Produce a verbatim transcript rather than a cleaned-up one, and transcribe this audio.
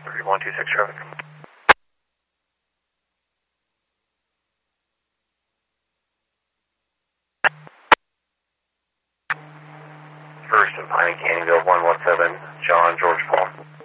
three one two six traffic. First and Pine Canyonville one one seven, John George Paul.